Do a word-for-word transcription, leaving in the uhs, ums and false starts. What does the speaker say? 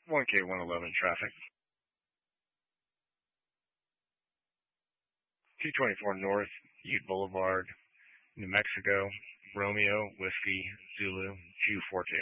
one K one eleven traffic. two twenty-four North, Ute Boulevard, New Mexico, Romeo, Whiskey, Zulu, two four two.